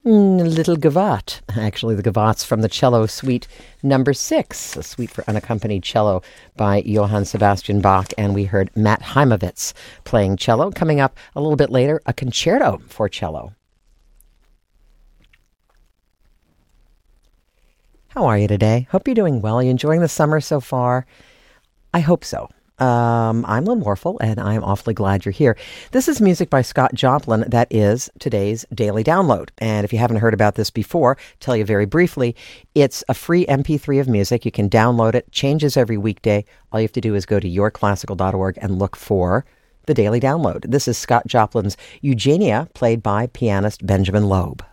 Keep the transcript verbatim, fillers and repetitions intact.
Mm, Little Gavotte. Actually, the Gavottes from the Cello Suite number six, a suite for unaccompanied cello by Johann Sebastian Bach. And we heard Matt Heimovitz playing cello. Coming up a little bit later, a concerto for cello. How are you today? Hope you're doing well. Are you enjoying the summer so far? I hope so. Um, I'm Lynn Warfel, and I'm awfully glad you're here. This is music by Scott Joplin that is today's Daily Download. And if you haven't heard about this before, tell you very briefly, it's a free M P three of music. You can download it. Changes every weekday. All you have to do is go to your classical dot org and look for the Daily Download. This is Scott Joplin's Eugenia, played by pianist Benjamin Loeb.